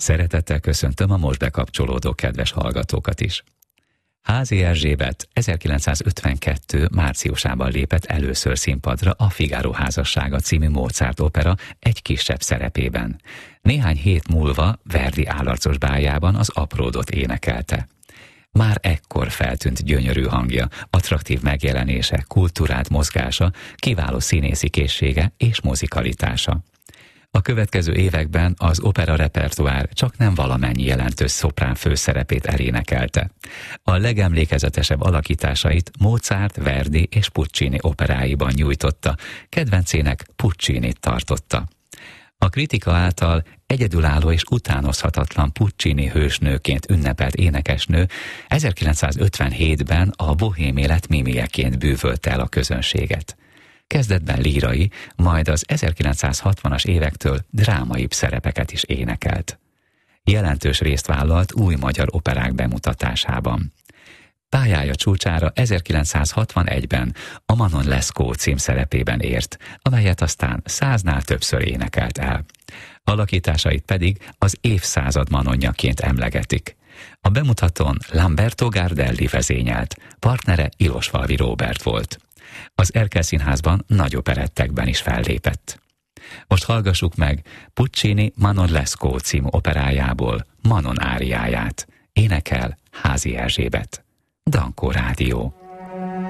Szeretettel köszöntöm a most bekapcsolódó kedves hallgatókat is. Házi Erzsébet 1952. márciusában lépett először színpadra a Figaro házassága című Mozart opera egy kisebb szerepében. Néhány hét múlva Verdi állarcos báljában az Apródot énekelte. Már ekkor feltűnt gyönyörű hangja, attraktív megjelenése, kultúrált mozgása, kiváló színészi készsége és muzikalitása. A következő években az opera repertoár csak nem valamennyi jelentős szoprán főszerepét elénekelte. A legemlékezetesebb alakításait Mozart, Verdi és Puccini operáiban nyújtotta, kedvencének Puccinit tartotta. A kritika által egyedülálló és utánozhatatlan Puccini hősnőként ünnepelt énekesnő 1957-ben a bohém élet mimieként bűvölte el a közönséget. Kezdetben lírai, majd az 1960-as évektől drámaibb szerepeket is énekelt. Jelentős részt vállalt új magyar operák bemutatásában. Pályája csúcsára 1961-ben a Manon Lescaut címszerepében ért, amelyet aztán 100-nál többször énekelt el. Alakításait pedig az évszázad Manonjaként emlegetik. A bemutatón Lamberto Gardelli vezényelt, partnere Ilosvalvi Róbert volt. Az Erkel Színházban nagy operettekben is fellépett. Most hallgassuk meg Puccini Manon Lescaut című operájából Manon áriáját. Énekel Házi Erzsébet. Dankó Rádió.